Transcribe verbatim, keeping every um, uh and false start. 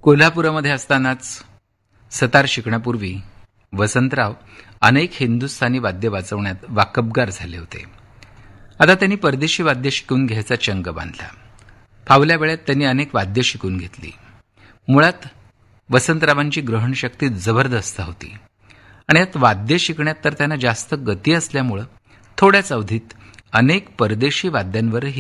कोल्हापुरामध्ये असतानाच सतार शिकण्यापूर्वी वसंतराव अनेक हिंदुस्थानी वाद्य वाजवण्यात वाकबगार झाले होते. आता त्यांनी परदेशी वाद्य शिकून घ्यायचा चंग बांधला. फावल्या वेळात त्यांनी अनेक वाद्य शिकून घेतली. मुळात वसंतरावांची ग्रहणशक्ती जबरदस्त होती आणि यात वाद्य शिकण्यात तर त्यांना जास्त गती असल्यामुळं थोड्याच अवधीत अनेक परदेशी वाद्यांवरही